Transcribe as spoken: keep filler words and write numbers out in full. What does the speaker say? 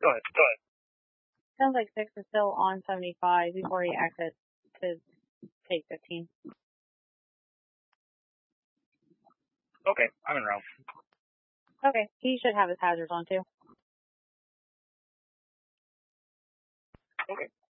Go ahead. Go ahead. Sounds like six is still on seventy-five before he exits to take fifteen. Okay, I'm in route. Okay, he should have his hazards on too. Okay.